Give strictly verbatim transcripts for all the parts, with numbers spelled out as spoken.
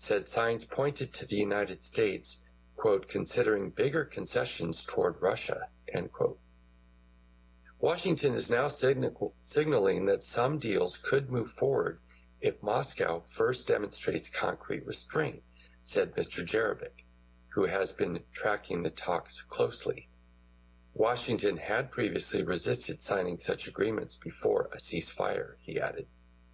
said signs pointed to the United States, quote, considering bigger concessions toward Russia, end quote. Washington is now signal- signaling that some deals could move forward if Moscow first demonstrates concrete restraint, said Mister Jerebick, who has been tracking the talks closely. Washington had previously resisted signing such agreements before a ceasefire, he added.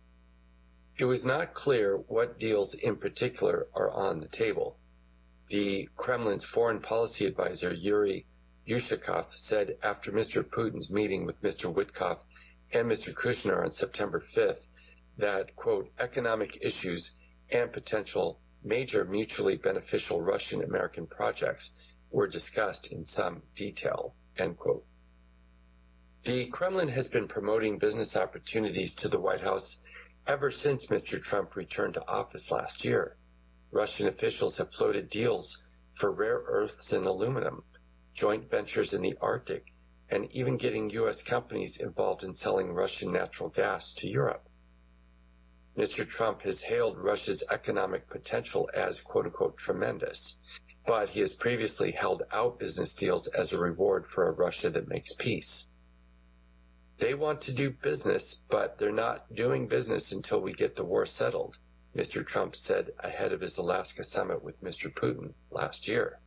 It was not clear what deals in particular are on the table. The Kremlin's foreign policy advisor, Yuri Ushakov, said after Mister Putin's meeting with Mister Witkoff and Mister Kushner on September fifth that, quote, economic issues and potential major mutually beneficial Russian-American projects were discussed in some detail, end quote. The Kremlin has been promoting business opportunities to the White House ever since Mister Trump returned to office last year. Russian officials have floated deals for rare earths and aluminum, joint ventures in the Arctic, and even getting U S companies involved in selling Russian natural gas to Europe. Mister Trump has hailed Russia's economic potential as, quote-unquote, tremendous, but he has previously held out business deals as a reward for a Russia that makes peace. They want to do business, but they're not doing business until we get the war settled, Mister Trump said ahead of his Alaska summit with Mister Putin last year.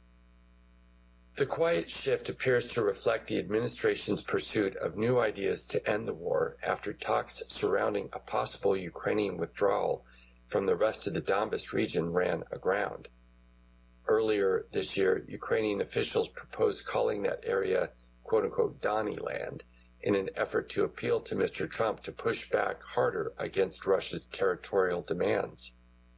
The quiet shift appears to reflect the administration's pursuit of new ideas to end the war after talks surrounding a possible Ukrainian withdrawal from the rest of the Donbas region ran aground. Earlier this year, Ukrainian officials proposed calling that area, quote-unquote, Donny Land, in an effort to appeal to Mister Trump to push back harder against Russia's territorial demands.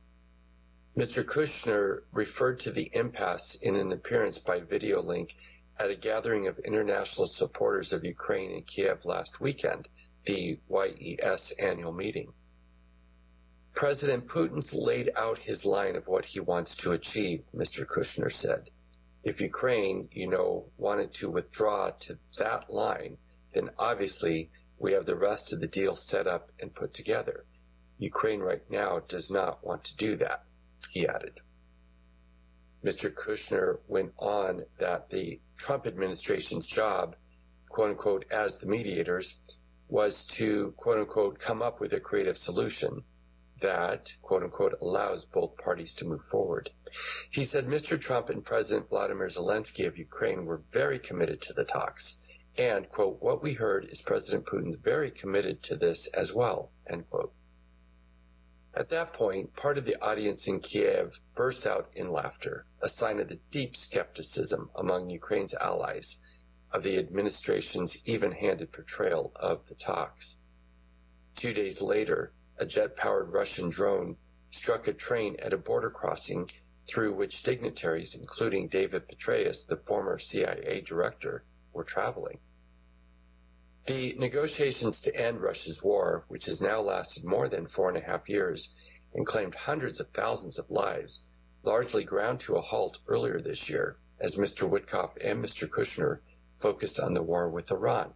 Mister Kushner referred to the impasse in an appearance by video link at a gathering of international supporters of Ukraine in Kiev last weekend, the Y E S annual meeting. President Putin's laid out his line of what he wants to achieve, Mister Kushner said. If Ukraine, you know, wanted to withdraw to that line, then obviously we have the rest of the deal set up and put together. Ukraine right now does not want to do that, he added. Mister Kushner went on that the Trump administration's job, quote-unquote, as the mediators, was to, quote-unquote, come up with a creative solution that, quote-unquote, allows both parties to move forward. He said Mister Trump and President Vladimir Zelensky of Ukraine were very committed to the talks. And, quote, what we heard is President Putin's very committed to this as well, end quote. At that point, part of the audience in Kiev burst out in laughter, a sign of the deep skepticism among Ukraine's allies of the administration's even-handed portrayal of the talks. Two days later, a jet-powered Russian drone struck a train at a border crossing through which dignitaries, including David Petraeus, the former C I A director, were traveling. The negotiations to end Russia's war, which has now lasted more than four and a half years and claimed hundreds of thousands of lives, largely ground to a halt earlier this year as Mister Witkoff and Mister Kushner focused on the war with Iran.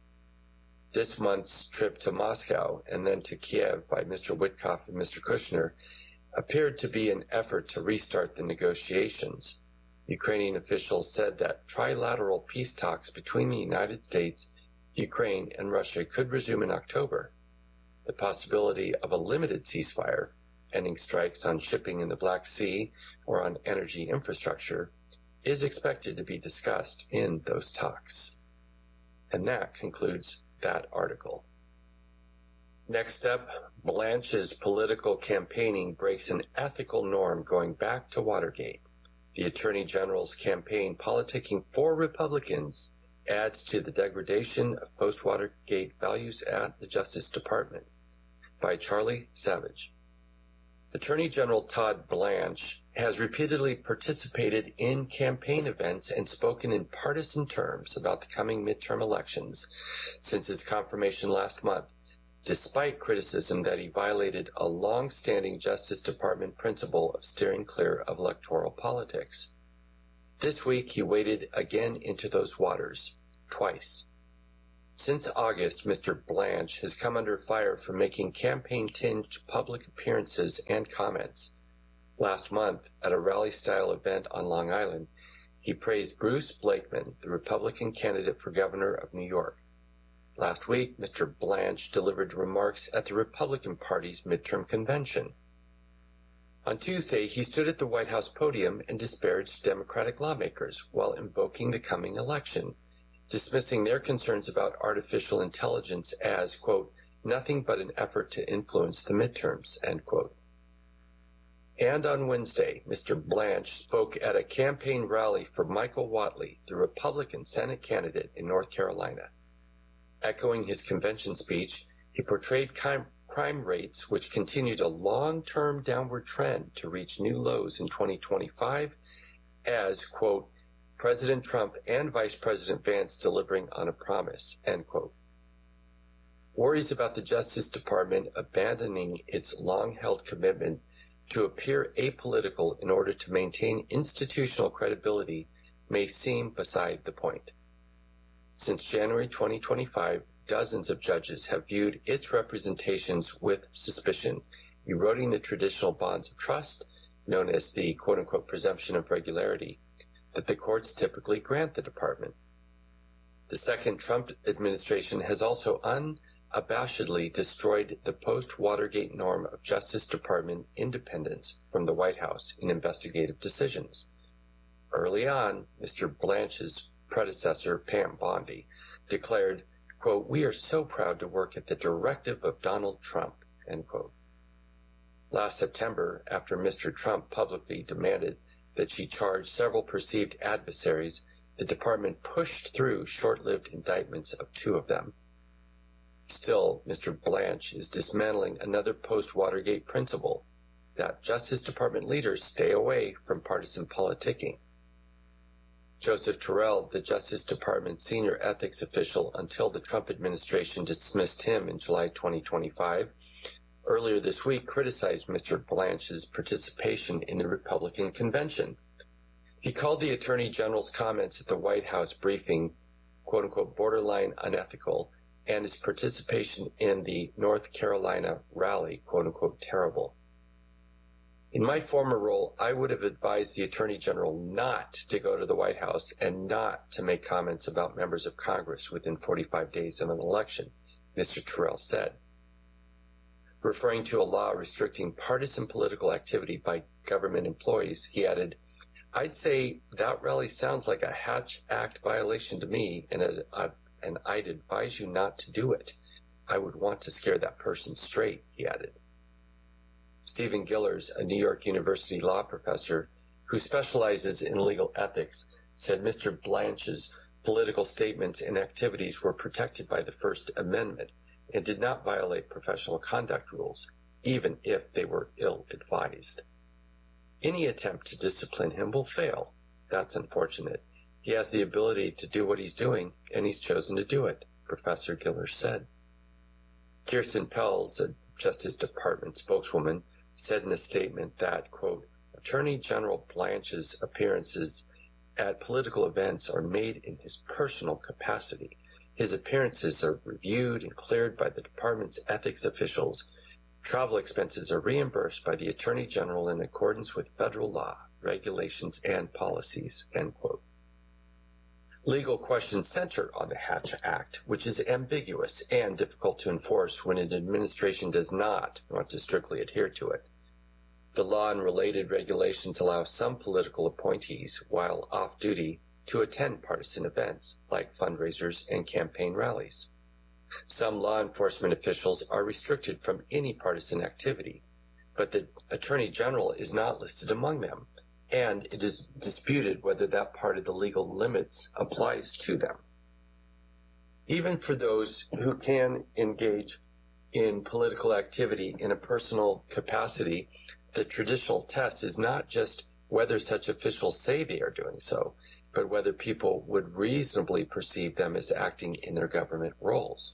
This month's trip to Moscow and then to Kiev by Mister Witkoff and Mister Kushner appeared to be an effort to restart the negotiations. Ukrainian officials said that trilateral peace talks between the United States, Ukraine, and Russia could resume in October. The possibility of a limited ceasefire, ending strikes on shipping in the Black Sea or on energy infrastructure, is expected to be discussed in those talks. And that concludes that article. Next up, Blanche's political campaigning breaks an ethical norm going back to Watergate. The Attorney General's campaign politicking for Republicans adds to the degradation of post-Watergate values at the Justice Department. By Charlie Savage. Attorney General Todd Blanche has repeatedly participated in campaign events and spoken in partisan terms about the coming midterm elections since his confirmation last month, despite criticism that he violated a long-standing Justice Department principle of steering clear of electoral politics. This week, he waded again into those waters, twice. Since August, Mister Blanche has come under fire for making campaign-tinged public appearances and comments. Last month, at a rally-style event on Long Island, he praised Bruce Blakeman, the Republican candidate for governor of New York. Last week, Mister Blanche delivered remarks at the Republican Party's midterm convention. On Tuesday, he stood at the White House podium and disparaged Democratic lawmakers while invoking the coming election, dismissing their concerns about artificial intelligence as, quote, nothing but an effort to influence the midterms, end quote. And on Wednesday, Mister Blanche spoke at a campaign rally for Michael Whatley, the Republican Senate candidate in North Carolina. Echoing his convention speech, he portrayed crime, crime rates which continued a long-term downward trend to reach new lows in twenty twenty-five as, quote, President Trump and Vice President Vance delivering on a promise, end quote. Worries about the Justice Department abandoning its long-held commitment to appear apolitical in order to maintain institutional credibility may seem beside the point. Since January twenty twenty-five, dozens of judges have viewed its representations with suspicion, eroding the traditional bonds of trust, known as the quote-unquote presumption of regularity, that the courts typically grant the department. The second Trump administration has also unabashedly destroyed the post-Watergate norm of Justice Department independence from the White House in investigative decisions. Early on, Mister Blanche's predecessor, Pam Bondi, declared, quote, we are so proud to work at the directive of Donald Trump, end quote. Last September, after Mister Trump publicly demanded that she charge several perceived adversaries, the department pushed through short-lived indictments of two of them. Still, Mister Blanche is dismantling another post-Watergate principle, that Justice Department leaders stay away from partisan politicking. Joseph Terrell, the Justice Department senior ethics official until the Trump administration dismissed him in July twenty twenty-five, earlier this week criticized Mister Blanche's participation in the Republican convention. He called the Attorney General's comments at the White House briefing, quote-unquote, borderline unethical, and his participation in the North Carolina rally, quote-unquote, terrible. In my former role, I would have advised the Attorney General not to go to the White House and not to make comments about members of Congress within forty-five days of an election, Mister Terrell said. Referring to a law restricting partisan political activity by government employees, he added, I'd say that rally sounds like a Hatch Act violation to me, and, a, and I'd advise you not to do it. I would want to scare that person straight, he added. Stephen Gillers, a New York University law professor who specializes in legal ethics, said Mister Blanche's political statements and activities were protected by the First Amendment and did not violate professional conduct rules, even if they were ill-advised. Any attempt to discipline him will fail. That's unfortunate. He has the ability to do what he's doing, and he's chosen to do it, Professor Gillers said. Kirsten Pelz, the Justice Department spokeswoman, said in a statement that, quote, Attorney General Blanche's appearances at political events are made in his personal capacity. His appearances are reviewed and cleared by the department's ethics officials. Travel expenses are reimbursed by the Attorney General in accordance with federal law, regulations, and policies, end quote. Legal questions center on the Hatch Act, which is ambiguous and difficult to enforce when an administration does not want to strictly adhere to it. The law and related regulations allow some political appointees, while off-duty, to attend partisan events, like fundraisers and campaign rallies. Some law enforcement officials are restricted from any partisan activity, but the Attorney General is not listed among them, and it is disputed whether that part of the legal limits applies to them. Even for those who can engage in political activity in a personal capacity, the traditional test is not just whether such officials say they are doing so, but whether people would reasonably perceive them as acting in their government roles.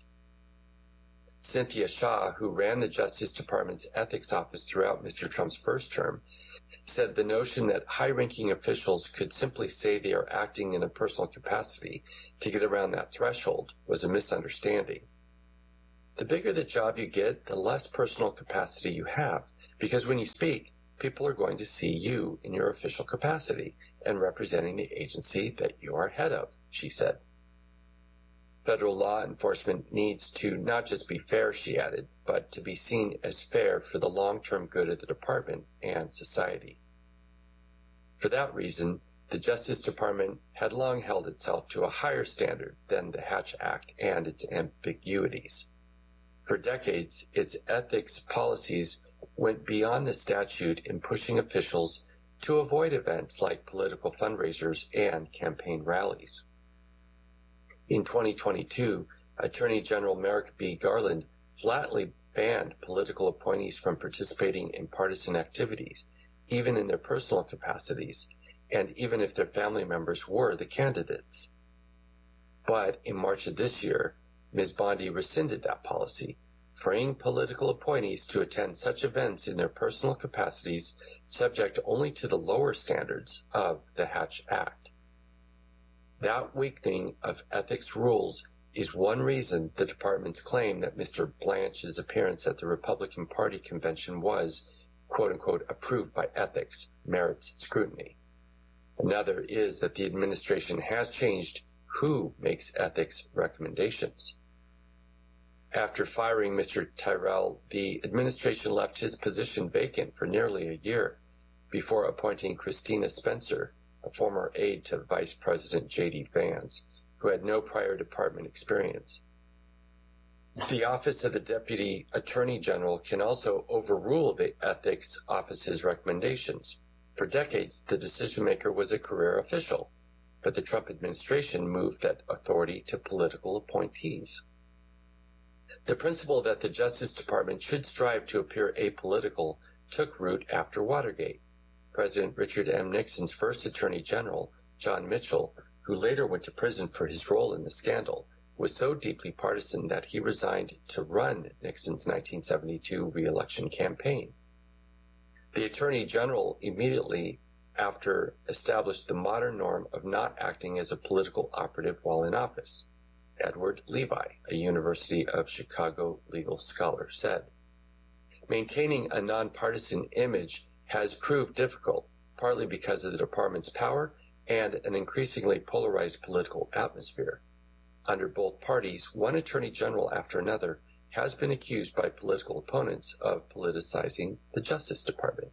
Cynthia Shaw, who ran the Justice Department's ethics office throughout Mister Trump's first term, said the notion that high-ranking officials could simply say they are acting in a personal capacity to get around that threshold was a misunderstanding. The bigger the job you get, the less personal capacity you have, because when you speak, people are going to see you in your official capacity and representing the agency that you are head of, she said. Federal law enforcement needs to not just be fair, she added, but to be seen as fair for the long-term good of the department and society. For that reason, the Justice Department had long held itself to a higher standard than the Hatch Act and its ambiguities. For decades, its ethics policies went beyond the statute in pushing officials to avoid events like political fundraisers and campaign rallies. In twenty twenty-two, Attorney General Merrick B. Garland flatly banned political appointees from participating in partisan activities, even in their personal capacities, and even if their family members were the candidates. But in March of this year, Miz Bondi rescinded that policy, freeing political appointees to attend such events in their personal capacities, subject only to the lower standards of the Hatch Act. That weakening of ethics rules is one reason the department's claim that Mister Blanche's appearance at the Republican Party convention was, quote-unquote, approved by ethics, merits scrutiny. Another is that the administration has changed who makes ethics recommendations. After firing Mister Tyrell, the administration left his position vacant for nearly a year before appointing Christina Spencer, a former aide to Vice President J D Vance, who had no prior department experience. The Office of the Deputy Attorney General can also overrule the Ethics Office's recommendations. For decades, the decision-maker was a career official, but the Trump administration moved that authority to political appointees. The principle that the Justice Department should strive to appear apolitical took root after Watergate. President Richard M. Nixon's first Attorney General, John Mitchell, who later went to prison for his role in the scandal, was so deeply partisan that he resigned to run Nixon's nineteen seventy-two re-election campaign. The Attorney General immediately after established the modern norm of not acting as a political operative while in office. Edward Levi, a University of Chicago legal scholar, said, "Maintaining a nonpartisan image has proved difficult, partly because of the department's power and an increasingly polarized political atmosphere. Under both parties, one attorney general after another has been accused by political opponents of politicizing the Justice Department."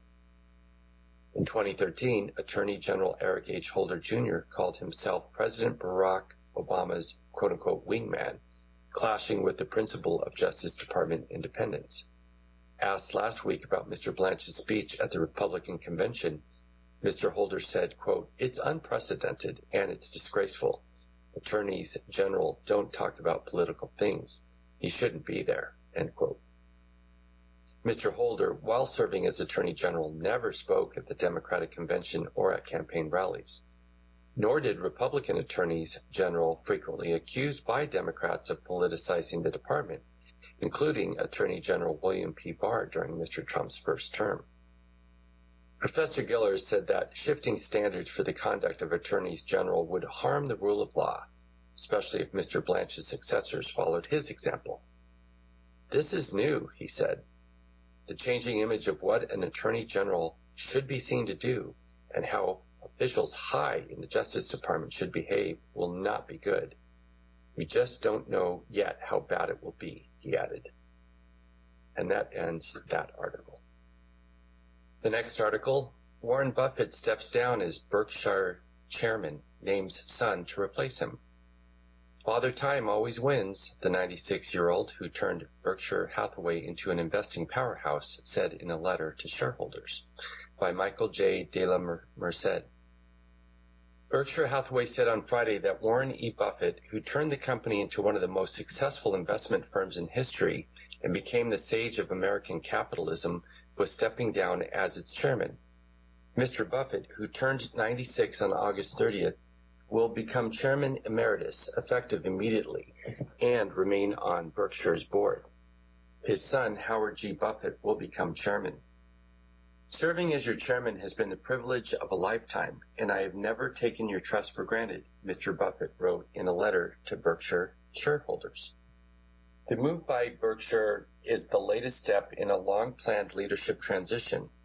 In twenty thirteen, Attorney General Eric H. Holder Junior called himself President Barack Obama's quote-unquote wingman, clashing with the principle of Justice Department independence. Asked last week about Mister Blanche's speech at the Republican convention, Mister Holder said, quote, "It's unprecedented and it's disgraceful. Attorneys general don't talk about political things. He shouldn't be there," end quote. Mister Holder, while serving as Attorney General, never spoke at the Democratic convention or at campaign rallies. Nor did Republican attorneys general frequently accused by Democrats of politicizing the department, including Attorney General William P. Barr during Mister Trump's first term. Professor Gillers said that shifting standards for the conduct of attorneys general would harm the rule of law, especially if Mister Blanche's successors followed his example. "This is new," he said. "The changing image of what an attorney general should be seen to do and how officials high in the Justice Department should behave will not be good. We just don't know yet how bad it will be," he added. And that ends that article. The next article, Warren Buffett steps down as Berkshire chairman, names son to replace him. Father Time always wins, the ninety-six-year-old who turned Berkshire Hathaway into an investing powerhouse said in a letter to shareholders, by Michael J. de la Merced. Berkshire Hathaway said on Friday that Warren E. Buffett, who turned the company into one of the most successful investment firms in history and became the sage of American capitalism, was stepping down as its chairman. Mister Buffett, who turned ninety-six on August thirtieth, will become chairman emeritus, effective immediately, and remain on Berkshire's board. His son, Howard G. Buffett, will become chairman. "Serving as your chairman has been the privilege of a lifetime, and I have never taken your trust for granted," Mister Buffett wrote in a letter to Berkshire shareholders. The move by Berkshire is the latest step in a long-planned leadership transition.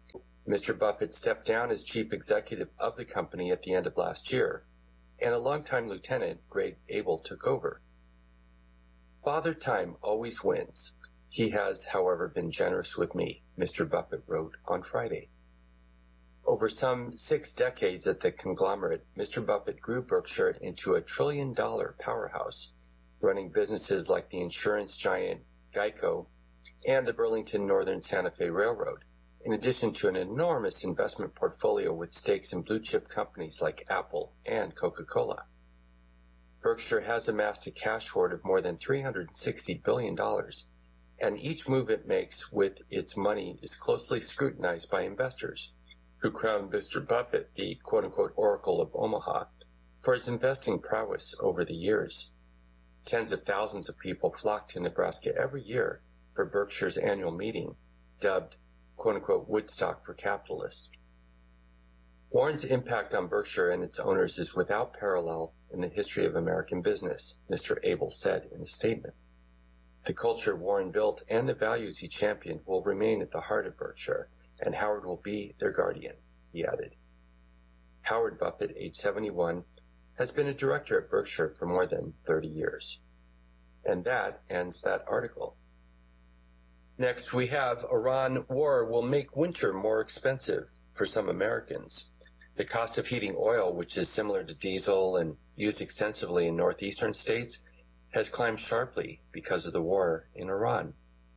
Mister Buffett stepped down as chief executive of the company at the end of last year, and a longtime lieutenant, Greg Abel, took over. Father Time always wins. He has, however, been generous with me, Mister Buffett wrote on Friday. Over some six decades at the conglomerate, Mister Buffett grew Berkshire into a trillion-dollar powerhouse, running businesses like the insurance giant Geico and the Burlington Northern Santa Fe Railroad, in addition to an enormous investment portfolio with stakes in blue-chip companies like Apple and Coca-Cola. Berkshire has amassed a cash hoard of more than three hundred sixty billion dollars, and each move it makes with its money is closely scrutinized by investors, who crowned Mister Buffett the quote-unquote Oracle of Omaha for his investing prowess over the years. Tens of thousands of people flock to Nebraska every year for Berkshire's annual meeting, dubbed quote-unquote Woodstock for capitalists. Warren's impact on Berkshire and its owners is without parallel in the history of American business, Mister Abel said in a statement. The culture Warren built and the values he championed will remain at the heart of Berkshire, and Howard will be their guardian, he added. Howard Buffett, age seventy-one, has been a director at Berkshire for more than thirty years. And that ends that article. Next, we have Iran war will make winter more expensive for some Americans. The cost of heating oil, which is similar to diesel and used extensively in northeastern states, has climbed sharply because of the war in Iran.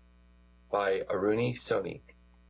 By Aruni Soni.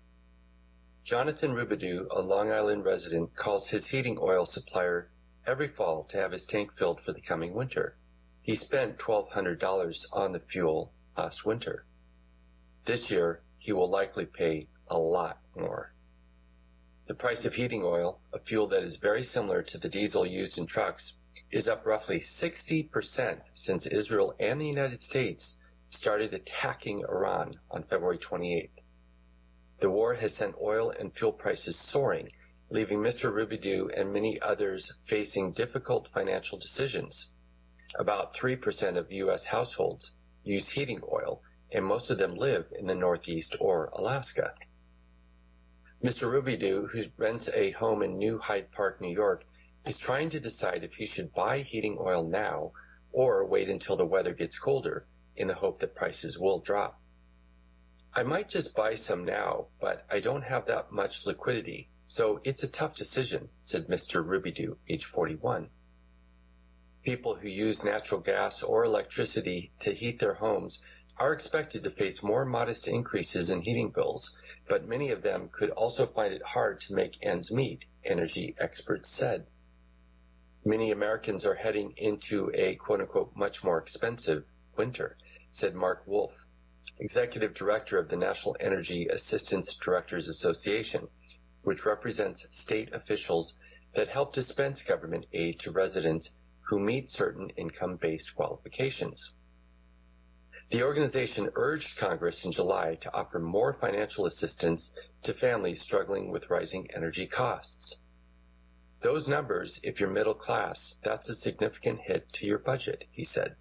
Jonathan Rubidoux, a Long Island resident, calls his heating oil supplier every fall to have his tank filled for the coming winter. He spent twelve hundred dollars on the fuel last winter. This year, he will likely pay a lot more. The price of heating oil, a fuel that is very similar to the diesel used in trucks, is up roughly sixty percent since Israel and the United States started attacking Iran on February twenty-eighth. The war has sent oil and fuel prices soaring, leaving Mister Rubidoux and many others facing difficult financial decisions. About three percent of U S households use heating oil, and most of them live in the Northeast or Alaska. Mister Rubidoux, who rents a home in New Hyde Park, New York, is trying to decide if he should buy heating oil now or wait until the weather gets colder in the hope that prices will drop. I might just buy some now, but I don't have that much liquidity, so it's a tough decision, said Mister Rubidoux, age forty-one. People who use natural gas or electricity to heat their homes are expected to face more modest increases in heating bills, but many of them could also find it hard to make ends meet, energy experts said. Many Americans are heading into a quote-unquote much more expensive winter, said Mark Wolf, executive director of the National Energy Assistance Directors Association, which represents state officials that help dispense government aid to residents who meet certain income-based qualifications. The organization urged Congress in July to offer more financial assistance to families struggling with rising energy costs. Those numbers, if you're middle class, that's a significant hit to your budget, he said.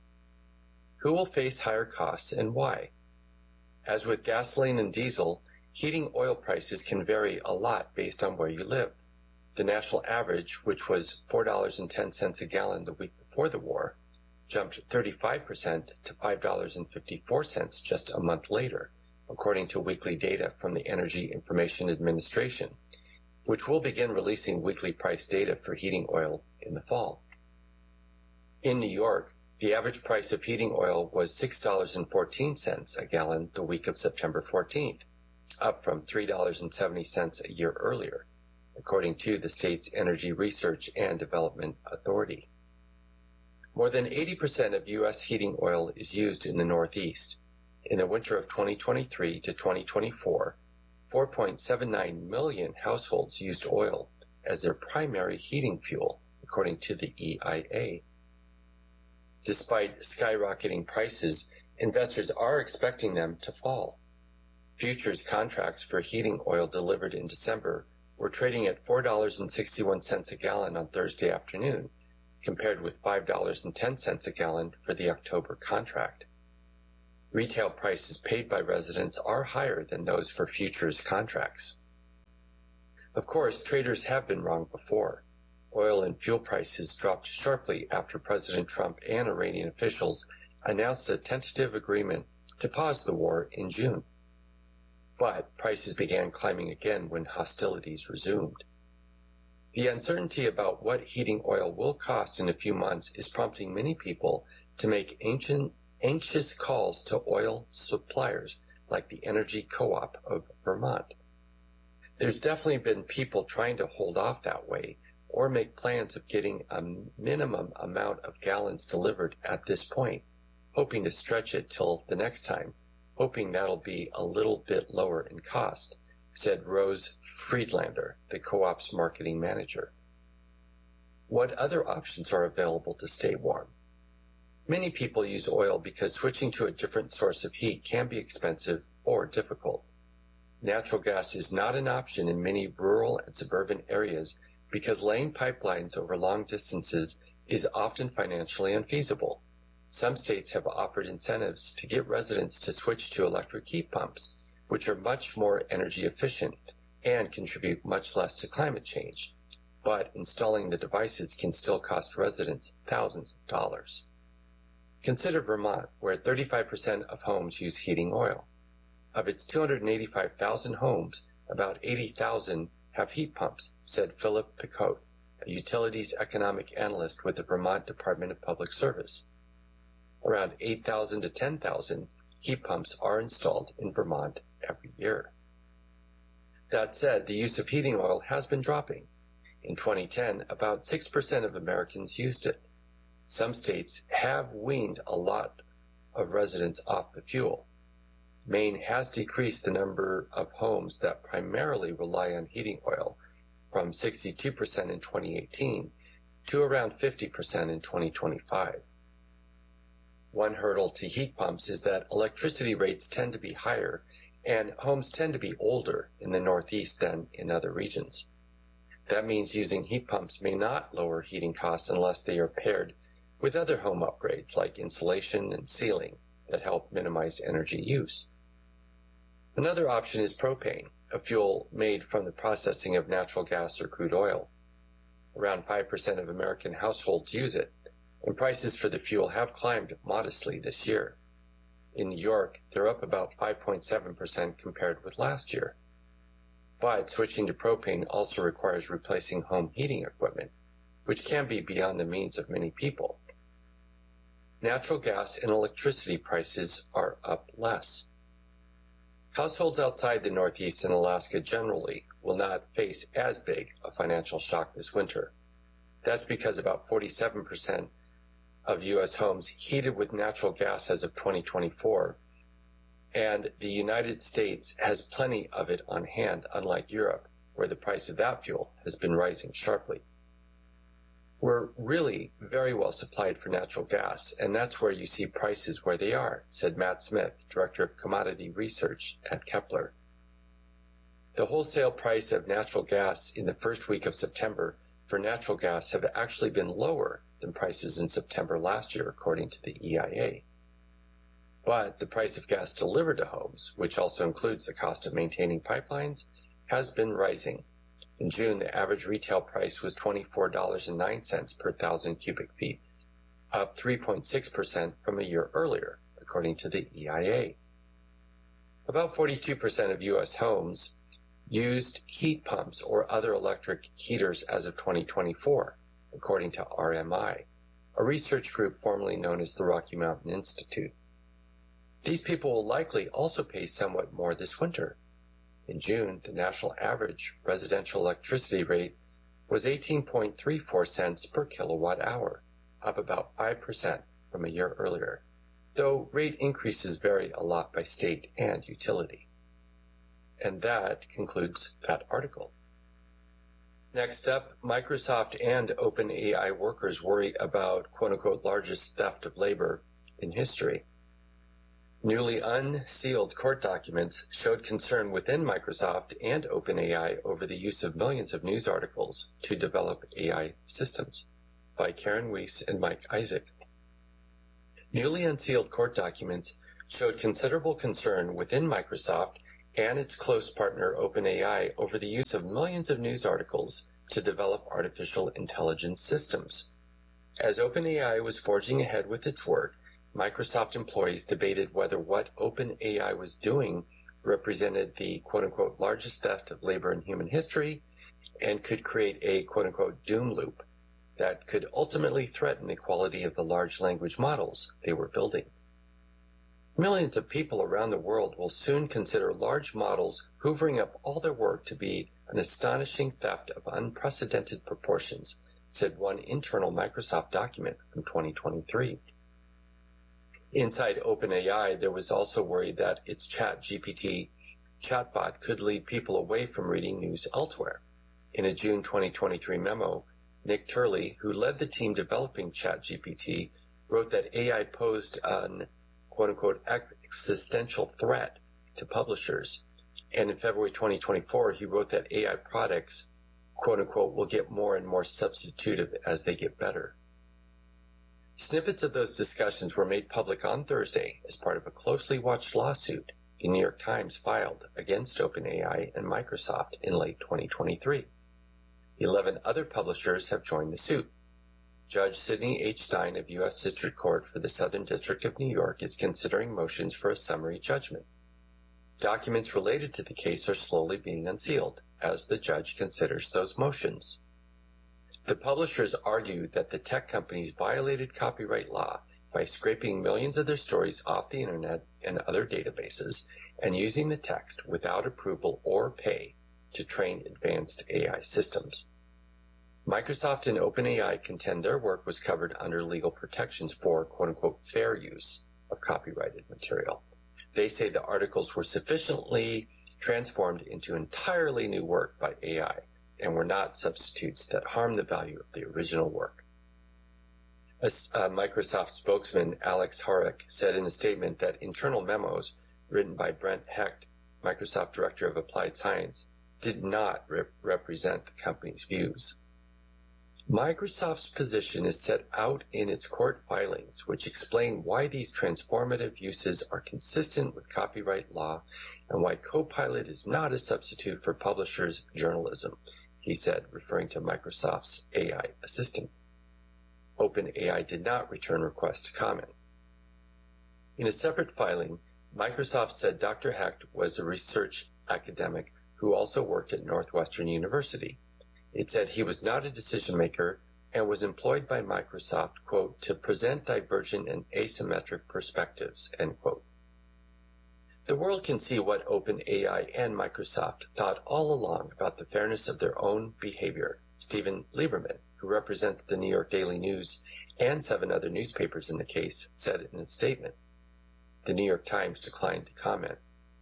Who will face higher costs and why? As with gasoline and diesel, heating oil prices can vary a lot based on where you live. The national average, which was four dollars and ten cents a gallon the week before the war, jumped thirty-five percent to five dollars and fifty-four cents just a month later, according to weekly data from the Energy Information Administration, which will begin releasing weekly price data for heating oil in the fall. In New York, the average price of heating oil was six dollars and fourteen cents a gallon the week of September fourteenth, up from three dollars and seventy cents a year earlier, according to the state's Energy Research and Development Authority. More than eighty percent of U S heating oil is used in the Northeast. In the winter of twenty twenty-three to twenty twenty-four, four point seven nine million households used oil as their primary heating fuel, according to the E I A. Despite skyrocketing prices, investors are expecting them to fall. Futures contracts for heating oil delivered in December were trading at four dollars and sixty-one cents a gallon on Thursday afternoon, compared with five dollars and ten cents a gallon for the October contract. Retail prices paid by residents are higher than those for futures contracts. Of course, traders have been wrong before. Oil and fuel prices dropped sharply after President Trump and Iranian officials announced a tentative agreement to pause the war in June. But prices began climbing again when hostilities resumed. The uncertainty about what heating oil will cost in a few months is prompting many people to make ancient, anxious calls to oil suppliers like the Energy Co-op of Vermont. There's definitely been people trying to hold off that way or make plans of getting a minimum amount of gallons delivered at this point, hoping to stretch it till the next time, hoping that'll be a little bit lower in cost, said Rose Friedlander, the co-op's marketing manager. What other options are available to stay warm? Many people use oil because switching to a different source of heat can be expensive or difficult. Natural gas is not an option in many rural and suburban areas because laying pipelines over long distances is often financially unfeasible. Some states have offered incentives to get residents to switch to electric heat pumps, which are much more energy efficient and contribute much less to climate change. But installing the devices can still cost residents thousands of dollars. Consider Vermont, where thirty-five percent of homes use heating oil. Of its two hundred eighty-five thousand homes, about eighty thousand have heat pumps, said Philip Picotte, a utilities economic analyst with the Vermont Department of Public Service. Around eight thousand to ten thousand heat pumps are installed in Vermont every year. That said, the use of heating oil has been dropping. In twenty ten, about six percent of Americans used it. Some states have weaned a lot of residents off the fuel. Maine has decreased the number of homes that primarily rely on heating oil from sixty-two percent in twenty eighteen to around fifty percent in twenty twenty-five. One hurdle to heat pumps is that electricity rates tend to be higher and homes tend to be older in the Northeast than in other regions. That means using heat pumps may not lower heating costs unless they are paired with other home upgrades like insulation and ceiling that help minimize energy use. Another option is propane, a fuel made from the processing of natural gas or crude oil. Around five percent of American households use it, and prices for the fuel have climbed modestly this year. In New York, they're up about five point seven percent compared with last year. But switching to propane also requires replacing home heating equipment, which can be beyond the means of many people. Natural gas and electricity prices are up less. Households outside the Northeast and Alaska generally will not face as big a financial shock this winter. That's because about forty-seven percent of U S homes heated with natural gas as of twenty twenty-four, and the United States has plenty of it on hand, unlike Europe, where the price of that fuel has been rising sharply. We're really very well supplied for natural gas, and that's where you see prices where they are, said Matt Smith, Director of Commodity Research at Kepler. The wholesale price of natural gas in the first week of September for natural gas have actually been lower than prices in September last year, according to the E I A. But the price of gas delivered to homes, which also includes the cost of maintaining pipelines, has been rising. In June, the average retail price was twenty-four dollars and nine cents per thousand cubic feet, up three point six percent from a year earlier, according to the E I A. About forty-two percent of U S homes used heat pumps or other electric heaters as of twenty twenty-four, according to R M I, a research group formerly known as the Rocky Mountain Institute. These people will likely also pay somewhat more this winter. In June, the national average residential electricity rate was eighteen point three four cents per kilowatt hour, up about five percent from a year earlier, though rate increases vary a lot by state and utility. And that concludes that article. Next up, Microsoft and OpenAI workers worry about quote-unquote largest theft of labor in history. Newly unsealed court documents showed concern within Microsoft and OpenAI over the use of millions of news articles to develop A I systems, by Karen Weiss and Mike Isaac. Newly unsealed court documents showed considerable concern within Microsoft and its close partner OpenAI over the use of millions of news articles to develop artificial intelligence systems. As OpenAI was forging ahead with its work, Microsoft employees debated whether what OpenAI was doing represented the quote-unquote largest theft of labor in human history and could create a quote-unquote doom loop that could ultimately threaten the quality of the large language models they were building. Millions of people around the world will soon consider large models hoovering up all their work to be an astonishing theft of unprecedented proportions, said one internal Microsoft document from twenty twenty-three. Inside OpenAI, there was also worry that its ChatGPT chatbot could lead people away from reading news elsewhere. In a June twenty twenty-three memo, Nick Turley, who led the team developing ChatGPT, wrote that A I posed an quote-unquote existential threat to publishers. And in February twenty twenty-four, he wrote that A I products, quote-unquote, will get more and more substitutive as they get better. Snippets of those discussions were made public on Thursday as part of a closely watched lawsuit the New York Times filed against OpenAI and Microsoft in late twenty twenty-three. Eleven other publishers have joined the suit. Judge Sidney H. Stein of U S District Court for the Southern District of New York is considering motions for a summary judgment. Documents related to the case are slowly being unsealed as the judge considers those motions. The publishers argued that the tech companies violated copyright law by scraping millions of their stories off the internet and other databases and using the text without approval or pay to train advanced A I systems. Microsoft and OpenAI contend their work was covered under legal protections for quote-unquote fair use of copyrighted material. They say the articles were sufficiently transformed into entirely new work by A I and were not substitutes that harm the value of the original work. A, a Microsoft spokesman, Alex Horek, said in a statement that internal memos written by Brent Hecht, Microsoft Director of Applied Science, did not rep- represent the company's views. Microsoft's position is set out in its court filings, which explain why these transformative uses are consistent with copyright law and why Copilot is not a substitute for publishers' journalism, he said, referring to Microsoft's A I assistant. OpenAI did not return requests to comment. In a separate filing, Microsoft said Doctor Hecht was a research academic who also worked at Northwestern University. It said he was not a decision maker and was employed by Microsoft, quote, to present divergent and asymmetric perspectives, end quote. The world can see what OpenAI and Microsoft thought all along about the fairness of their own behavior, Stephen Lieberman, who represents the New York Daily News and seven other newspapers in the case, said in a statement. The New York Times declined to comment.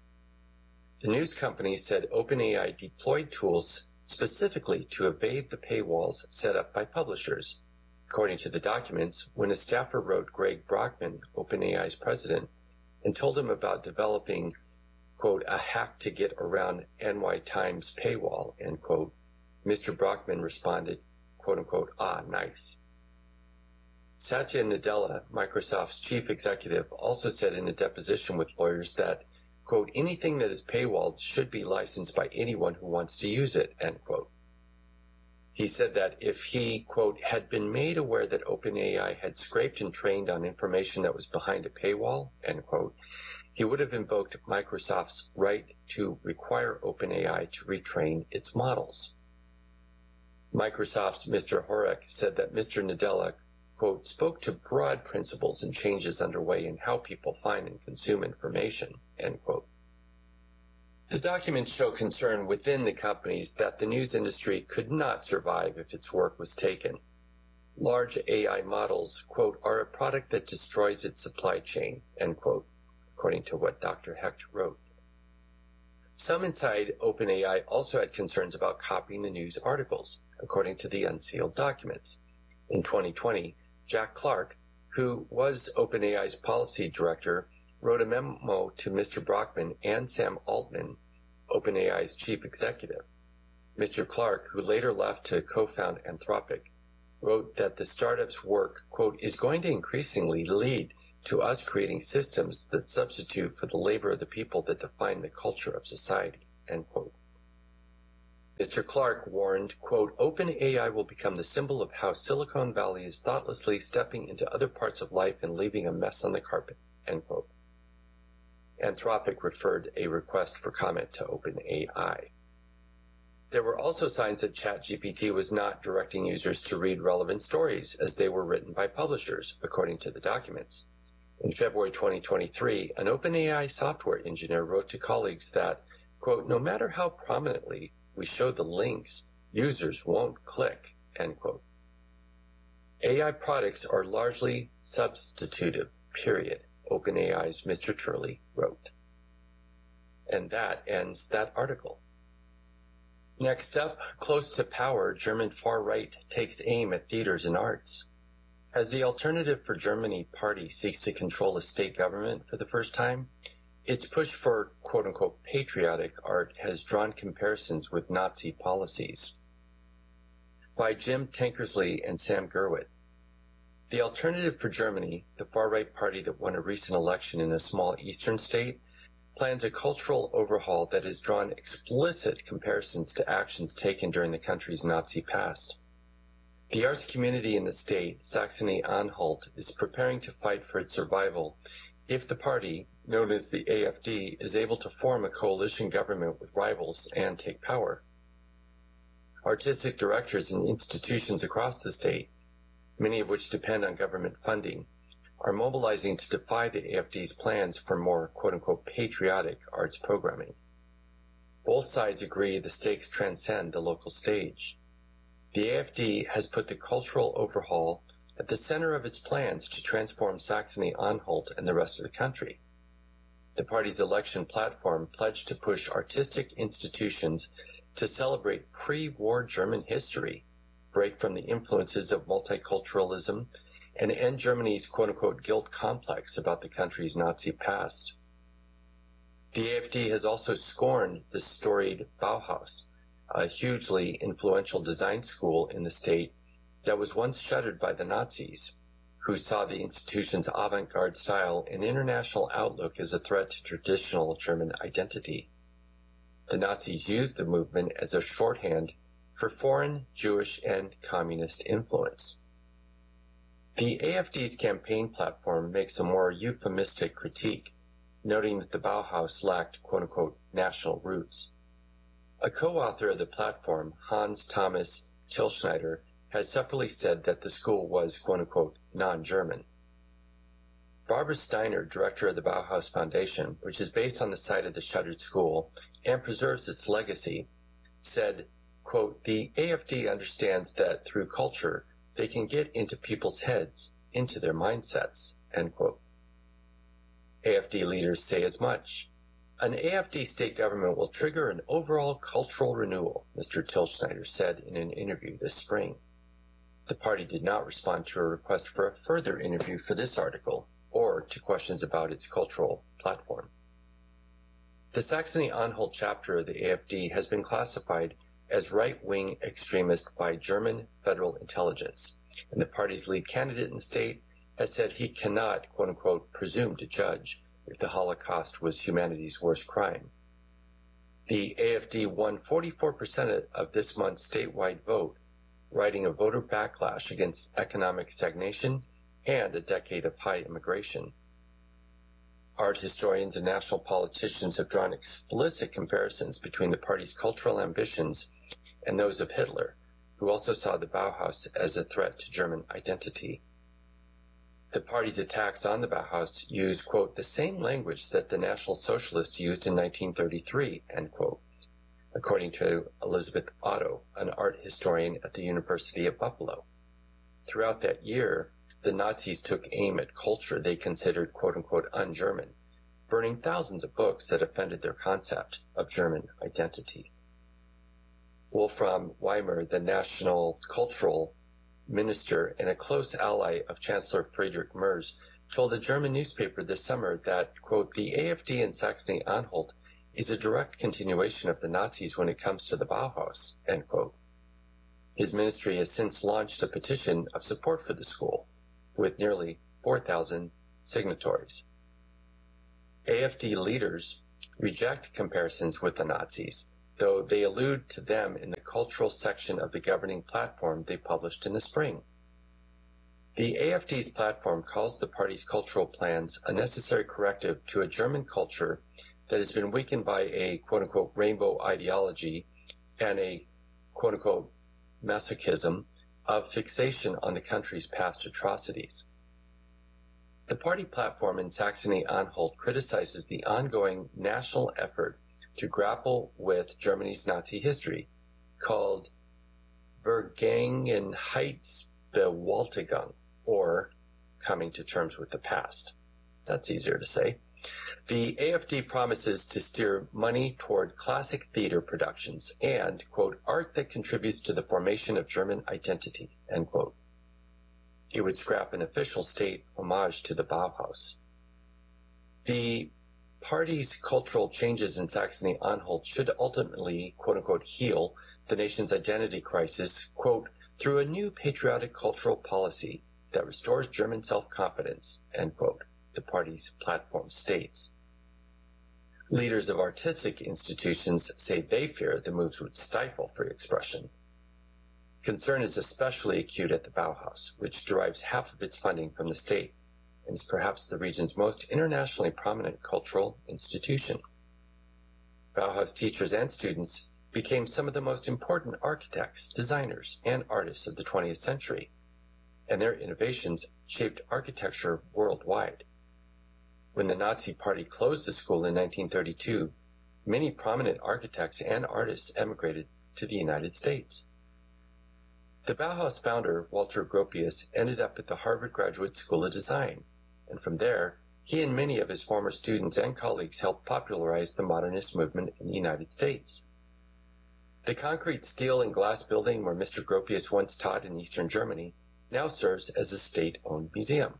The news company said OpenAI deployed tools specifically to evade the paywalls set up by publishers. According to the documents, when a staffer wrote Greg Brockman, OpenAI's president, and told him about developing, quote, a hack to get around N Y Times paywall, end quote, Mister Brockman responded, quote unquote, ah, nice. Satya Nadella, Microsoft's chief executive, also said in a deposition with lawyers that, quote, anything that is paywalled should be licensed by anyone who wants to use it, end quote. He said that if he, quote, had been made aware that OpenAI had scraped and trained on information that was behind a paywall, end quote, he would have invoked Microsoft's right to require OpenAI to retrain its models. Microsoft's Mister Horek said that Mister Nadella, quote, spoke to broad principles and changes underway in how people find and consume information, end quote. The documents show concern within the companies that the news industry could not survive if its work was taken. Large A I models, quote, are a product that destroys its supply chain, end quote, according to what Doctor Hecht wrote. Some inside OpenAI also had concerns about copying the news articles, according to the unsealed documents. In twenty twenty, Jack Clark, who was OpenAI's policy director, wrote a memo to Mister Brockman and Sam Altman, OpenAI's chief executive. Mister Clark, who later left to co-found Anthropic, wrote that the startup's work, quote, is going to increasingly lead to us creating systems that substitute for the labor of the people that define the culture of society, end quote. Mister Clark warned, quote, "OpenAI will become the symbol of how Silicon Valley is thoughtlessly stepping into other parts of life and leaving a mess on the carpet," end quote. Anthropic referred a request for comment to OpenAI. There were also signs that ChatGPT was not directing users to read relevant stories as they were written by publishers, according to the documents. In February twenty twenty-three, an OpenAI software engineer wrote to colleagues that, quote, "No matter how prominently we show the links, users won't click," end quote. A I products are largely substitutive, period, OpenAI's Mister Turley wrote. And that ends that article. Next up, close to power, German far-right takes aim at theaters and arts. As the Alternative for Germany party seeks to control a state government for the first time, its push for quote-unquote patriotic art has drawn comparisons with Nazi policies. By Jim Tankersley and Sam Gerwit. The Alternative for Germany, the far-right party that won a recent election in a small eastern state, plans a cultural overhaul that has drawn explicit comparisons to actions taken during the country's Nazi past. The arts community in the state, Saxony-Anhalt, is preparing to fight for its survival if the party, known as the A F D, is able to form a coalition government with rivals and take power. Artistic directors and institutions across the state, many of which depend on government funding, are mobilizing to defy the A F D's plans for more quote-unquote patriotic arts programming. Both sides agree the stakes transcend the local stage. The A F D has put the cultural overhaul at the center of its plans to transform Saxony-Anhalt and the rest of the country. The party's election platform pledged to push artistic institutions to celebrate pre-war German history, break from the influences of multiculturalism, and end Germany's quote-unquote guilt complex about the country's Nazi past. The A F D has also scorned the storied Bauhaus, a hugely influential design school in the state that was once shuttered by the Nazis, who saw the institution's avant-garde style and international outlook as a threat to traditional German identity. The Nazis used the movement as a shorthand for foreign, Jewish, and communist influence. The A F D's campaign platform makes a more euphemistic critique, noting that the Bauhaus lacked quote-unquote national roots. A co-author of the platform, Hans Thomas Tilschneider, has separately said that the school was quote-unquote non-German. Barbara Steiner, director of the Bauhaus Foundation, which is based on the site of the shuttered school and preserves its legacy, said, quote, "The A F D understands that through culture, they can get into people's heads, into their mindsets," end quote. A F D leaders say as much. An A F D state government will trigger an overall cultural renewal, Mister Tilschneider said in an interview this spring. The party did not respond to a request for a further interview for this article or to questions about its cultural platform. The Saxony-Anhalt chapter of the A F D has been classified as right-wing extremist by German federal intelligence, and the party's lead candidate in the state has said he cannot, quote-unquote, presume to judge if the Holocaust was humanity's worst crime. The A F D won forty-four percent of this month's statewide vote, riding a voter backlash against economic stagnation and a decade of high immigration. Art historians and national politicians have drawn explicit comparisons between the party's cultural ambitions and those of Hitler, who also saw the Bauhaus as a threat to German identity. The party's attacks on the Bauhaus use, quote, the same language that the National Socialists used in nineteen thirty-three, end quote, according to Elizabeth Otto, an art historian at the University of Buffalo. Throughout that year, the Nazis took aim at culture they considered, quote-unquote, un-German, burning thousands of books that offended their concept of German identity. Wolfram Weimer, the national cultural minister and a close ally of Chancellor Friedrich Merz, told a German newspaper this summer that, quote, the A F D in Saxony-Anhalt is a direct continuation of the Nazis when it comes to the Bauhaus, end quote. His ministry has since launched a petition of support for the school, with nearly four thousand signatories. A F D leaders reject comparisons with the Nazis, though they allude to them in the cultural section of the governing platform they published in the spring. The A F D's platform calls the party's cultural plans a necessary corrective to a German culture that has been weakened by a quote-unquote rainbow ideology and a quote-unquote masochism of fixation on the country's past atrocities. The party platform in Saxony-Anhalt criticizes the ongoing national effort to grapple with Germany's Nazi history, called Vergangenheitsbewältigung, or coming to terms with the past. That's easier to say. The A F D promises to steer money toward classic theater productions and, quote, art that contributes to the formation of German identity, end quote. It would scrap an official state homage to the Bauhaus. The party's cultural changes in Saxony-Anhalt should ultimately, quote-unquote, heal the nation's identity crisis, quote, through a new patriotic cultural policy that restores German self-confidence, end quote, the party's platform states. Leaders of artistic institutions say they fear the moves would stifle free expression. Concern is especially acute at the Bauhaus, which derives half of its funding from the state and is perhaps the region's most internationally prominent cultural institution. Bauhaus teachers and students became some of the most important architects, designers, and artists of the twentieth century, and their innovations shaped architecture worldwide. When the Nazi Party closed the school in nineteen thirty-two, many prominent architects and artists emigrated to the United States. The Bauhaus founder, Walter Gropius, ended up at the Harvard Graduate School of Design, and from there, he and many of his former students and colleagues helped popularize the modernist movement in the United States. The concrete, steel, and glass building where Mister Gropius once taught in Eastern Germany now serves as a state-owned museum.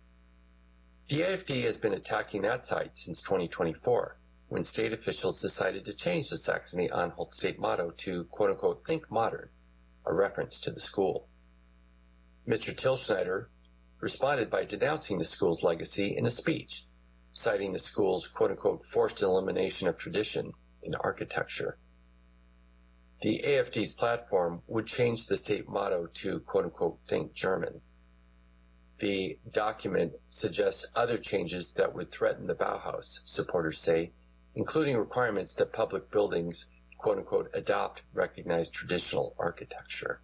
The A F D has been attacking that site since twenty twenty-four, when state officials decided to change the Saxony-Anhalt state motto to, quote-unquote, think modern, a reference to the school. Mister Tilschneider responded by denouncing the school's legacy in a speech, citing the school's, quote-unquote, forced elimination of tradition in architecture. The A F D's platform would change the state motto to, quote-unquote, think German. The document suggests other changes that would threaten the Bauhaus, supporters say, including requirements that public buildings, quote-unquote, adopt recognized traditional architecture.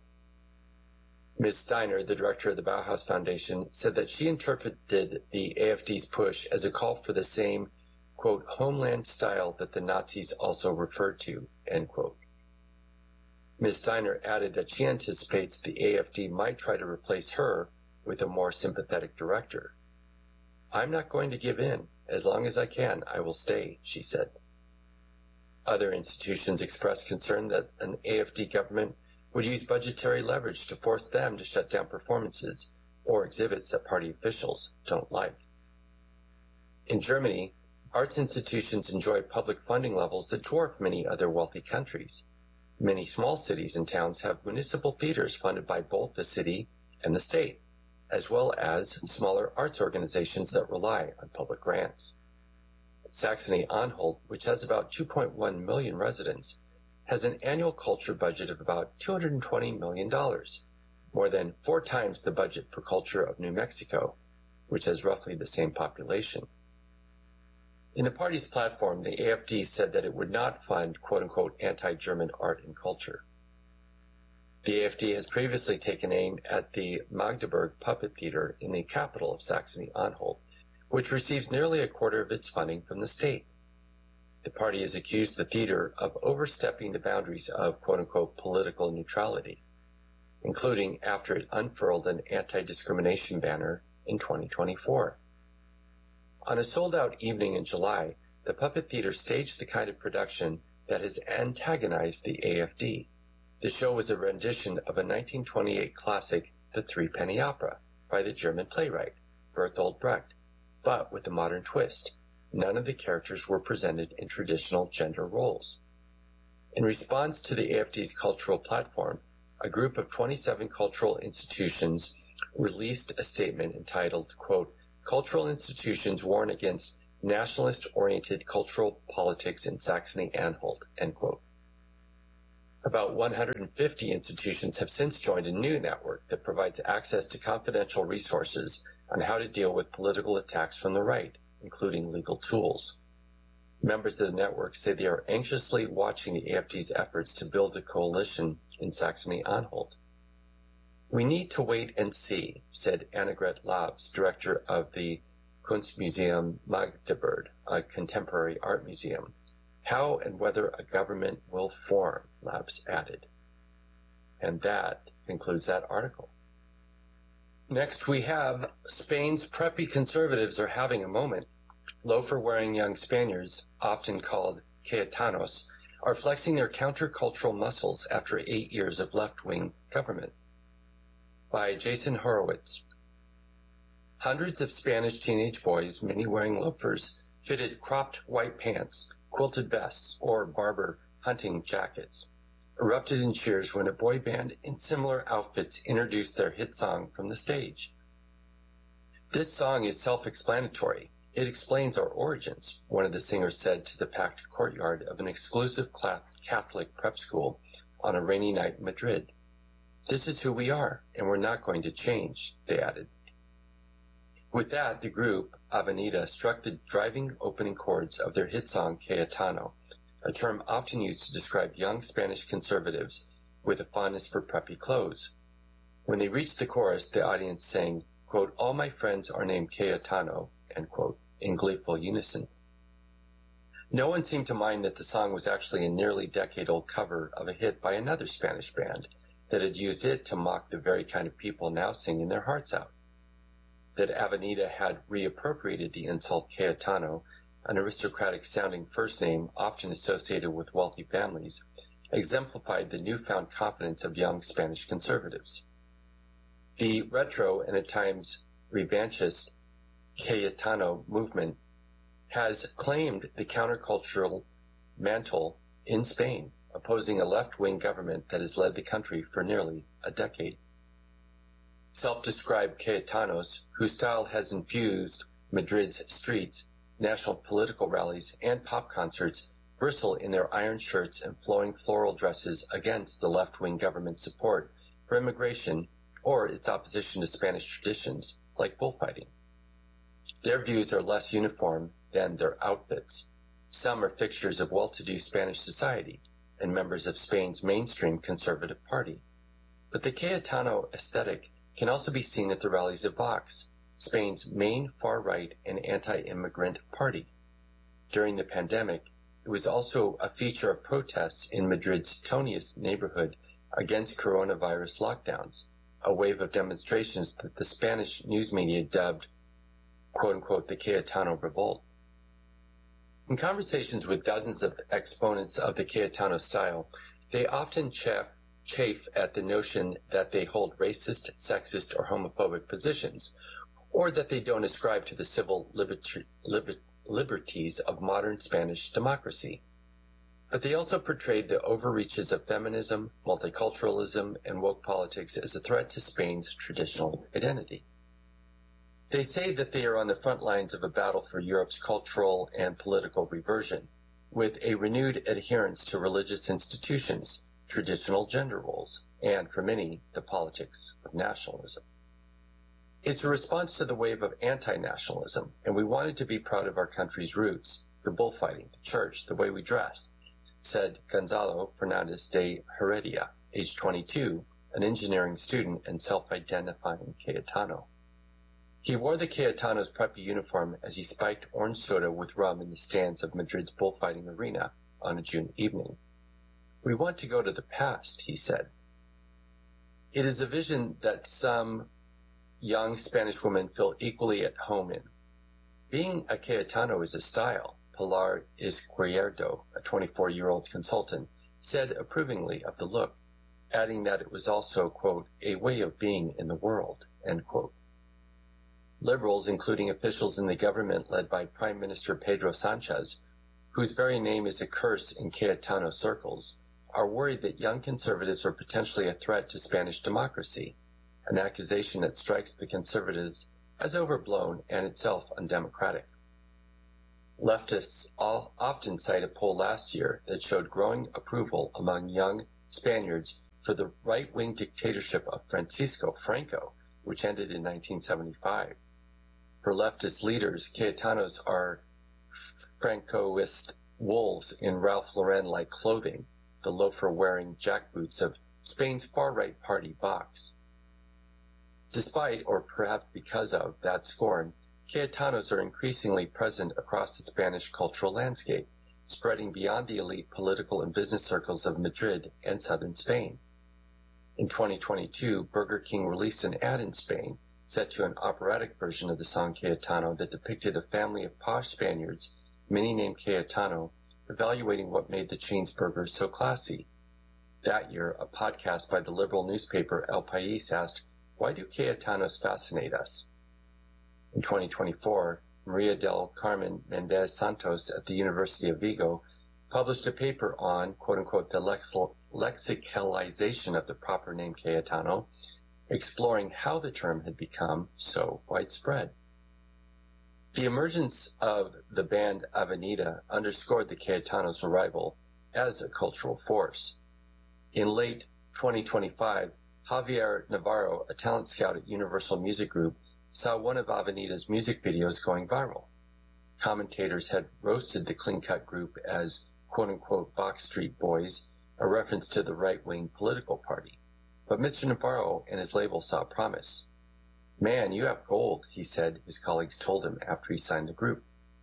Miz Steiner, the director of the Bauhaus Foundation, said that she interpreted the A F D's push as a call for the same, quote, homeland style that the Nazis also referred to, end quote. Miz Steiner added that she anticipates the A F D might try to replace her with a more sympathetic director. I'm not going to give in. As long as I can, I will stay, she said. Other institutions expressed concern that an A F D government would use budgetary leverage to force them to shut down performances or exhibits that party officials don't like. In Germany, arts institutions enjoy public funding levels that dwarf many other wealthy countries. Many small cities and towns have municipal theaters funded by both the city and the state, as well as smaller arts organizations that rely on public grants. Saxony-Anhalt, which has about two point one million residents, has an annual culture budget of about two hundred twenty million dollars, more than four times the budget for culture of New Mexico, which has roughly the same population. In the party's platform, the A F D said that it would not fund, quote-unquote, anti-German art and culture. The A F D has previously taken aim at the Magdeburg Puppet Theater in the capital of Saxony-Anhalt, which receives nearly a quarter of its funding from the state. The party has accused the theater of overstepping the boundaries of, quote-unquote, political neutrality, including after it unfurled an anti-discrimination banner in twenty twenty-four. On a sold-out evening in July, the Puppet Theater staged the kind of production that has antagonized the A F D. The show was a rendition of a nineteen twenty-eight classic, The Three-Penny Opera, by the German playwright, Bertolt Brecht, but with a modern twist. None of the characters were presented in traditional gender roles. In response to the A F D's cultural platform, a group of twenty-seven cultural institutions released a statement entitled, quote, cultural institutions warn against nationalist-oriented cultural politics in Saxony-Anhalt, end quote. About one hundred fifty institutions have since joined a new network that provides access to confidential resources on how to deal with political attacks from the right, including legal tools. Members of the network say they are anxiously watching the A F D's efforts to build a coalition in Saxony-Anhalt. "We need to wait and see," said Annegret Labs, director of the Kunstmuseum Magdeburg, a contemporary art museum. "How and whether a government will form," Labs added. And that concludes that article. Next, we have Spain's preppy conservatives are having a moment. Loafer-wearing young Spaniards, often called Cayetanos, are flexing their countercultural muscles after eight years of left-wing government. By Jason Horowitz. Hundreds of Spanish teenage boys, many wearing loafers, fitted cropped white pants, quilted vests, or Barber hunting jackets, erupted in cheers when a boy band in similar outfits introduced their hit song from the stage. "This song is self-explanatory. It explains our origins," one of the singers said to the packed courtyard of an exclusive Catholic prep school on a rainy night in Madrid. "This is who we are, and we're not going to change," they added. With that, the group, Avenida, struck the driving opening chords of their hit song Cayetano, a term often used to describe young Spanish conservatives with a fondness for preppy clothes. When they reached the chorus, the audience sang, quote, "All my friends are named Cayetano," end quote, in gleeful unison. No one seemed to mind that the song was actually a nearly decade-old cover of a hit by another Spanish band that had used it to mock the very kind of people now singing their hearts out. That Avenida had reappropriated the insult Cayetano, an aristocratic-sounding first name often associated with wealthy families, exemplified the newfound confidence of young Spanish conservatives. The retro and at times revanchist Cayetano movement has claimed the countercultural mantle in Spain, opposing a left-wing government that has led the country for nearly a decade. Self-described Cayetanos, whose style has infused Madrid's streets, national political rallies, and pop concerts, bristle in their iron shirts and flowing floral dresses against the left-wing government's support for immigration or its opposition to Spanish traditions, like bullfighting. Their views are less uniform than their outfits. Some are fixtures of well-to-do Spanish society and members of Spain's mainstream conservative party. But the Cayetano aesthetic can also be seen at the rallies of Vox, Spain's main far-right and anti-immigrant party. During the pandemic, it was also a feature of protests in Madrid's toniest neighborhood against coronavirus lockdowns, a wave of demonstrations that the Spanish news media dubbed, quote-unquote, the Cayetano Revolt. In conversations with dozens of exponents of the Cayetano style, they often chaff chafe at the notion that they hold racist, sexist, or homophobic positions, or that they don't ascribe to the civil liberty, liber, liberties of modern Spanish democracy. But they also portrayed the overreaches of feminism, multiculturalism, and woke politics as a threat to Spain's traditional identity. They say that they are on the front lines of a battle for Europe's cultural and political reversion, with a renewed adherence to religious institutions, traditional gender roles, and, for many, the politics of nationalism. It's a response to the wave of anti-nationalism, and we wanted to be proud of our country's roots, the bullfighting, the church, the way we dress, said Gonzalo Fernandez de Heredia, age twenty-two, an engineering student and self-identifying Cayetano. He wore the Cayetano's preppy uniform as he spiked orange soda with rum in the stands of Madrid's bullfighting arena on a June evening. "We want to go to the past," he said. It is a vision that some young Spanish women feel equally at home in. Being a Cayetano is a style, Pilar Izquierdo, a twenty-four-year-old consultant, said approvingly of the look, adding that it was also, quote, a way of being in the world, end quote. Liberals, including officials in the government led by Prime Minister Pedro Sanchez, whose very name is a curse in Cayetano circles, are worried that young conservatives are potentially a threat to Spanish democracy, an accusation that strikes the conservatives as overblown and itself undemocratic. Leftists all often cite a poll last year that showed growing approval among young Spaniards for the right-wing dictatorship of Francisco Franco, which ended in nineteen seventy-five. For leftist leaders, Caetanos are Francoist wolves in Ralph Lauren-like clothing, the loafer-wearing jackboots of Spain's far-right party Vox. Despite, or perhaps because of, that scorn, Caetanos are increasingly present across the Spanish cultural landscape, spreading beyond the elite political and business circles of Madrid and southern Spain. In twenty twenty-two, Burger King released an ad in Spain set to an operatic version of the song Caetano that depicted a family of posh Spaniards, many named Caetano, evaluating what made the chain's burgers so classy. That year, a podcast by the liberal newspaper El País asked, "Why do Caetanos fascinate us?" In twenty twenty-four, Maria del Carmen Mendez Santos at the University of Vigo published a paper on, quote-unquote, the lex- lexicalization of the proper name Caetano, exploring how the term had become so widespread. The emergence of the band Avenida underscored the Caetanos' arrival as a cultural force. In late twenty twenty-five, Javier Navarro, a talent scout at Universal Music Group, saw one of Avenida's music videos going viral. Commentators had roasted the clean-cut group as quote-unquote Box Street Boys, a reference to the right-wing political party. But Mister Navarro and his label saw promise. "Man, you have gold," he said his colleagues told him after he signed the group.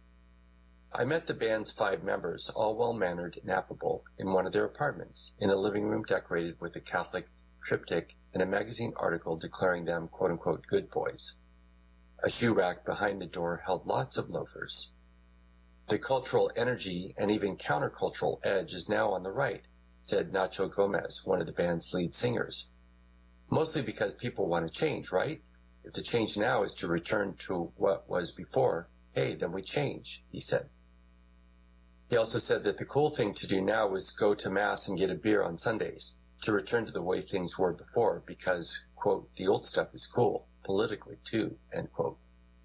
I met the band's five members, all well-mannered and affable, in one of their apartments, in a living room decorated with a Catholic triptych and a magazine article declaring them quote-unquote good boys. A shoe rack behind the door held lots of loafers. The cultural energy and even countercultural edge is now on the right, said Nacho Gomez, one of the band's lead singers. Mostly because people want to change, right? If the change now is to return to what was before, hey, then we change, he said. He also said that the cool thing to do now was go to Mass and get a beer on Sundays, to return to the way things were before because, quote, the old stuff is cool, politically too, end quote.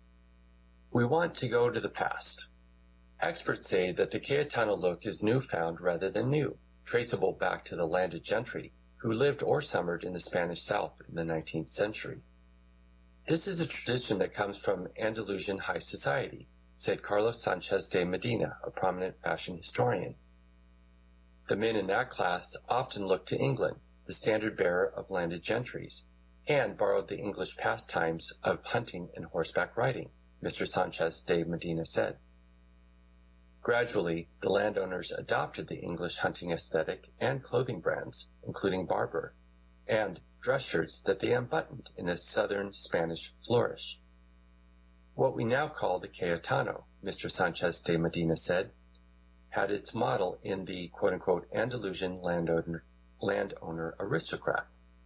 We want to go to the past. Experts say that the Caetano look is newfound rather than new, traceable back to the landed gentry who lived or summered in the Spanish South in the nineteenth century. This is a tradition that comes from Andalusian high society, said Carlos Sanchez de Medina, a prominent fashion historian. The men in that class often looked to England, the standard bearer of landed gentries, and borrowed the English pastimes of hunting and horseback riding, Mister Sanchez de Medina said. Gradually, the landowners adopted the English hunting aesthetic and clothing brands, including Barber, and dress shirts that they unbuttoned in a southern Spanish flourish. What we now call the Caetano, Mister Sanchez de Medina said, had its model in the quote-unquote Andalusian landowner, landowner aristocrat.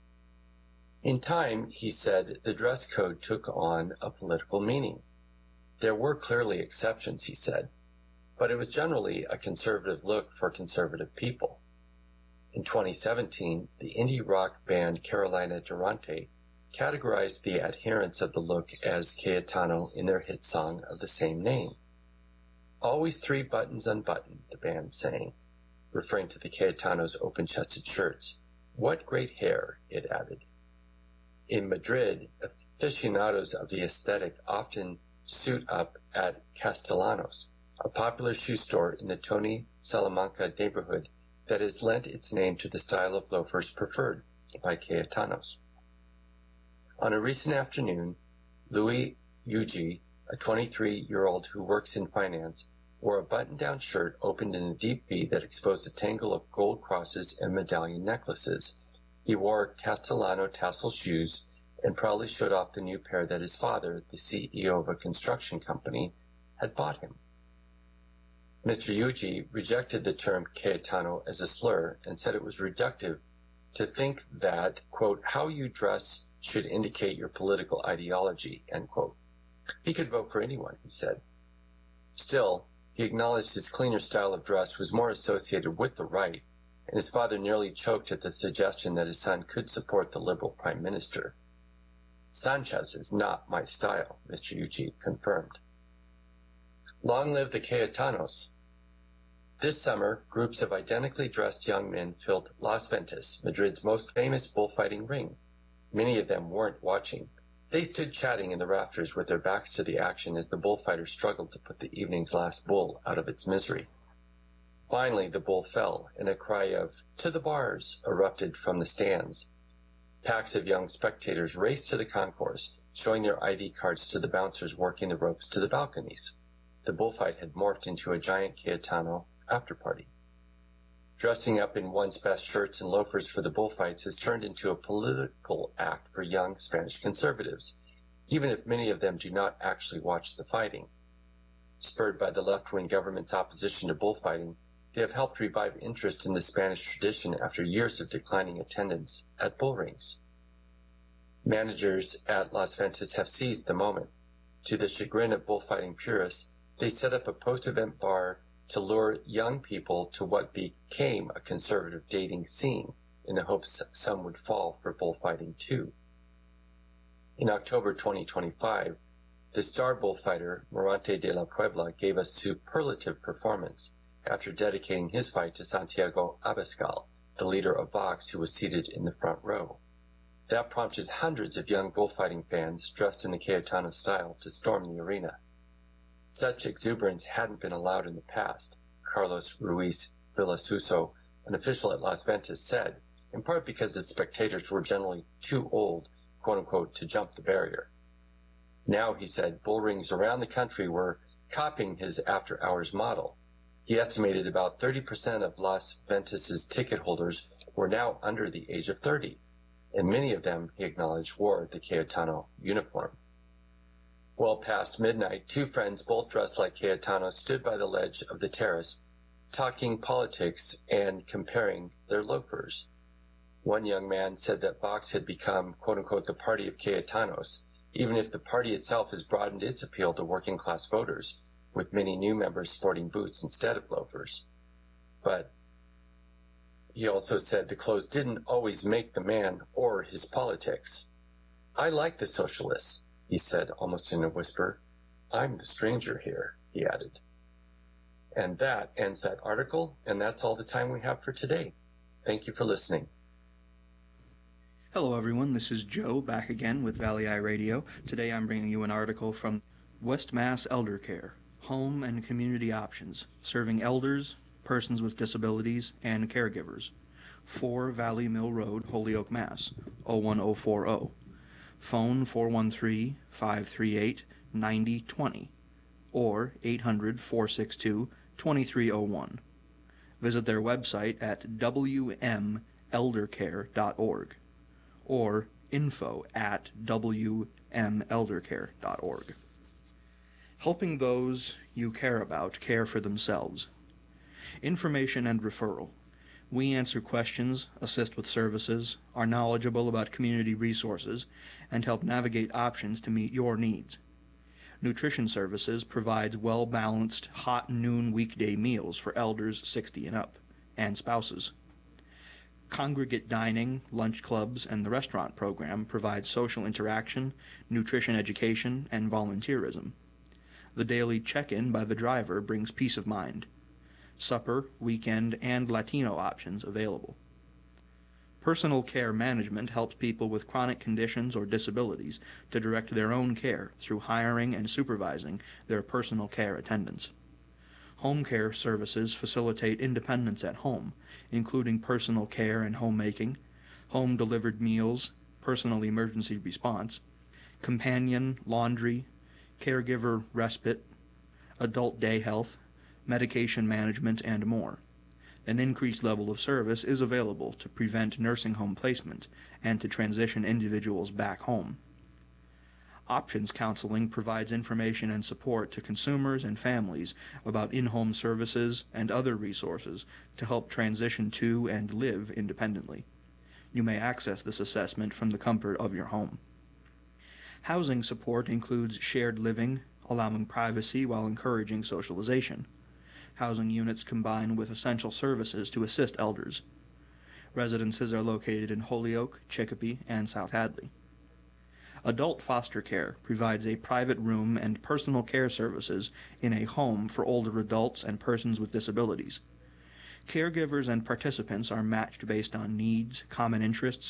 In time, he said, the dress code took on a political meaning. There were clearly exceptions, he said, but it was generally a conservative look for conservative people. In twenty seventeen, the indie rock band Carolina Durante categorized the adherents of the look as Caetano in their hit song of the same name. Always three buttons unbuttoned, the band sang, referring to the Caetano's open-chested shirts. What great hair, it added. In Madrid, aficionados of the aesthetic often suit up at Castellanos, a popular shoe store in the Tony Salamanca neighborhood that has lent its name to the style of loafers preferred by Caetanos. On a recent afternoon, Louis Ugi, a twenty-three-year-old who works in finance, wore a button-down shirt opened in a deep V that exposed a tangle of gold crosses and medallion necklaces. He wore Castellano tassel shoes and proudly showed off the new pair that his father, the C E O of a construction company, had bought him. Mister Ugi rejected the term Caetano as a slur and said it was reductive to think that, quote, how you dress should indicate your political ideology, end quote. He could vote for anyone, he said. Still, he acknowledged his cleaner style of dress was more associated with the right, and his father nearly choked at the suggestion that his son could support the liberal prime minister. Sanchez is not my style, Mister Yuchi confirmed. Long live the Cayetanos. This summer, groups of identically dressed young men filled Las Ventas, Madrid's most famous bullfighting ring. Many of them weren't watching. They stood chatting in the rafters with their backs to the action as the bullfighters struggled to put the evening's last bull out of its misery. Finally, the bull fell, and a cry of, "To the bars!" erupted from the stands. Packs of young spectators raced to the concourse, showing their I D cards to the bouncers working the ropes to the balconies. The bullfight had morphed into a giant Cayetano after-party. Dressing up in one's best shirts and loafers for the bullfights has turned into a political act for young Spanish conservatives, even if many of them do not actually watch the fighting. Spurred by the left-wing government's opposition to bullfighting, they have helped revive interest in the Spanish tradition after years of declining attendance at bull rings. Managers at Las Ventas have seized the moment. To the chagrin of bullfighting purists, they set up a post-event bar to lure young people to what became a conservative dating scene, in the hopes some would fall for bullfighting too. In October twenty twenty-five, the star bullfighter Morante de la Puebla gave a superlative performance after dedicating his fight to Santiago Abascal, the leader of Vox who was seated in the front row. That prompted hundreds of young bullfighting fans dressed in the Cayetano style to storm the arena. Such exuberance hadn't been allowed in the past, Carlos Ruiz Villasuso, an official at Las Ventas, said, in part because the spectators were generally too old, quote-unquote, to jump the barrier. Now, he said, bull rings around the country were copying his after-hours model. He estimated about thirty percent of Las Ventas's ticket holders were now under the age of thirty, and many of them, he acknowledged, wore the Cayetano uniform. Well past midnight, two friends, both dressed like Cayetanos, stood by the ledge of the terrace, talking politics and comparing their loafers. One young man said that Vox had become, quote-unquote, the party of Cayetanos, even if the party itself has broadened its appeal to working-class voters, with many new members sporting boots instead of loafers. But he also said the clothes didn't always make the man or his politics. "I like the socialists," he said, almost in a whisper. "I'm the stranger here," he added. And that ends that article, and that's all the time we have for today. Thank you for listening. Hello everyone, this is Joe back again with Valley Eye Radio. Today I'm bringing you an article from West Mass Elder Care, Home and Community Options, serving elders, persons with disabilities, and caregivers. four Valley Mill Road, Holyoke, Mass. oh one oh four oh. Phone four one three, five three eight, nine oh two oh or eight hundred, four six two, two three oh one. Visit their website at w m elder care dot org or info at w m elder care dot org. Helping those you care about care for themselves. Information and referral. We answer questions, assist with services, are knowledgeable about community resources, and help navigate options to meet your needs. Nutrition Services provides well-balanced, hot noon weekday meals for elders sixty and up, and spouses. Congregate Dining, Lunch Clubs, and the Restaurant Program provide social interaction, nutrition education, and volunteerism. The daily check-in by the driver brings peace of mind. Supper, weekend, and Latino options available. Personal care management helps people with chronic conditions or disabilities to direct their own care through hiring and supervising their personal care attendants. Home care services facilitate independence at home, including personal care and homemaking, home-delivered meals, personal emergency response, companion, laundry, caregiver respite, adult day health, medication management, and more. An increased level of service is available to prevent nursing home placement and to transition individuals back home. Options Counseling provides information and support to consumers and families about in-home services and other resources to help transition to and live independently. You may access this assessment from the comfort of your home. Housing support includes shared living, allowing privacy while encouraging socialization. Housing units combine with essential services to assist elders. Residences are located in Holyoke, Chicopee, and South Hadley. Adult foster care provides a private room and personal care services in a home for older adults and persons with disabilities. Caregivers and participants are matched based on needs, common interests,